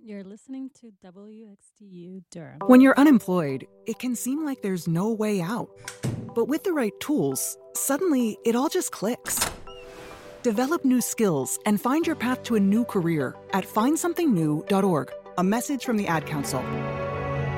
You're listening to WXTU Durham. When you're unemployed, it can seem like there's no way out. But with the right tools, suddenly it all just clicks. Develop new skills and find your path to a new career at findsomethingnew.org. A message from the Ad Council.